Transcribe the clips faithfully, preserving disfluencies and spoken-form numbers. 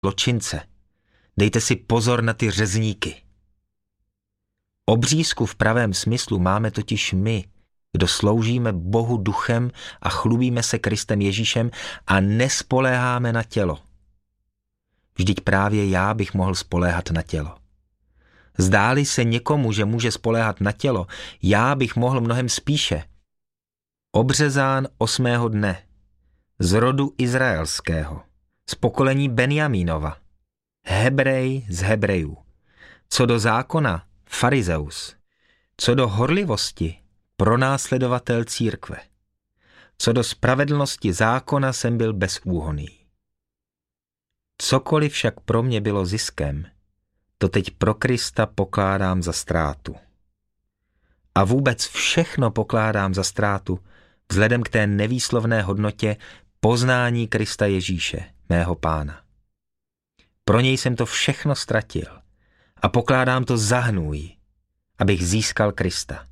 zločince. Dejte si pozor na ty řezníky. Obřízku v pravém smyslu máme totiž my, kdo sloužíme Bohu duchem a chlubíme se Kristem Ježíšem a nespoléháme na tělo. Vždyť právě já bych mohl spoléhat na tělo. Zdáli se někomu, že může spoléhat na tělo, já bych mohl mnohem spíše. Obřezán osmého dne, z rodu izraelského, z pokolení Benjamínova, Hebrej z Hebrejů, co do zákona farizeus, co do horlivosti pronásledovatel církve, co do spravedlnosti zákona jsem byl bezúhonný. Cokoliv však pro mě bylo ziskem, to teď pro Krista pokládám za ztrátu. A vůbec všechno pokládám za ztrátu vzhledem k té nevýslovné hodnotě poznání Krista Ježíše, mého Pána. Pro něj jsem to všechno ztratil a pokládám to za hnůj, abych získal Krista.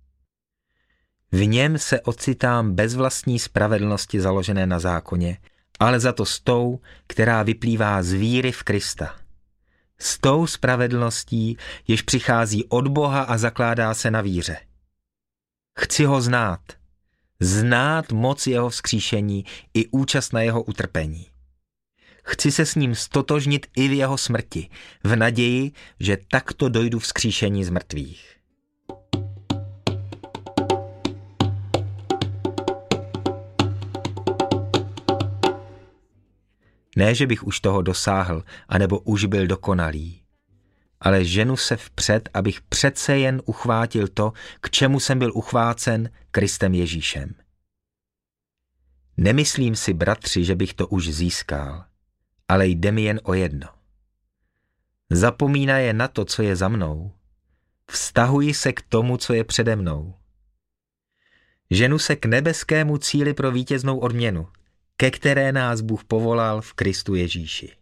V něm se ocitám bez vlastní spravedlnosti založené na zákoně, ale za to s tou, která vyplývá z víry v Krista. S tou spravedlností, jež přichází od Boha a zakládá se na víře. Chci ho znát, znát moc jeho vzkříšení i účast na jeho utrpení. Chci se s ním stotožnit i v jeho smrti, v naději, že takto dojdu vzkříšení z mrtvých. Ne, že bych už toho dosáhl, anebo už byl dokonalý, ale ženu se vpřed, abych přece jen uchvátil to, k čemu jsem byl uchvácen Kristem Ježíšem. Nemyslím si, bratři, že bych to už získal, ale jde mi jen o jedno. Zapomínaje na to, co je za mnou, vztahuji se k tomu, co je přede mnou. Ženu se k nebeskému cíli pro vítěznou odměnu, ke které nás Bůh povolal v Kristu Ježíši.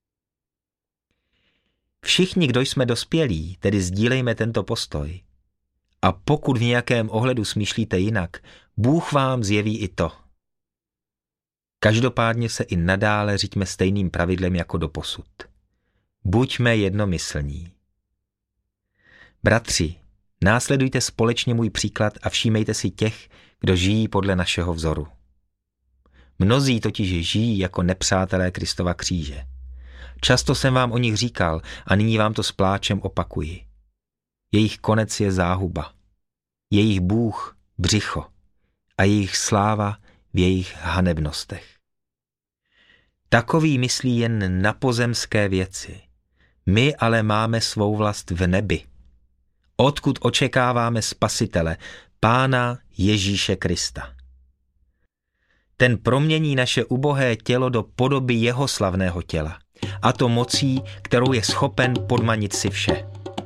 Všichni, kdo jsme dospělí, tedy sdílejme tento postoj. A pokud v nějakém ohledu smýšlíte jinak, Bůh vám zjeví i to. Každopádně se i nadále řiďme stejným pravidlem jako doposud. Buďme jednomyslní. Bratři, následujte společně můj příklad a všímejte si těch, kdo žijí podle našeho vzoru. Mnozí totiž žijí jako nepřátelé Kristova kříže. Často jsem vám o nich říkal a nyní vám to s pláčem opakuji. Jejich konec je záhuba. Jejich Bůh břicho a jejich sláva v jejich hanebnostech. Takový myslí jen na pozemské věci. My ale máme svou vlast v nebi, odkud očekáváme Spasitele, Pána Ježíše Krista. Ten promění naše ubohé tělo do podoby jeho slavného těla, a to mocí, kterou je schopen podmanit si vše.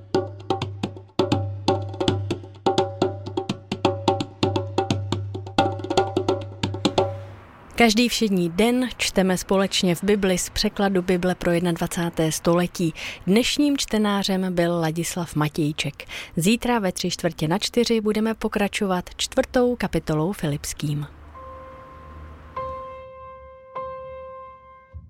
Každý všední den čteme společně v Bibli z překladu Bible pro dvacátého prvního století. Dnešním čtenářem byl Ladislav Matějček. Zítra ve tři čtvrtě na čtyři budeme pokračovat čtvrtou kapitolou Filipským.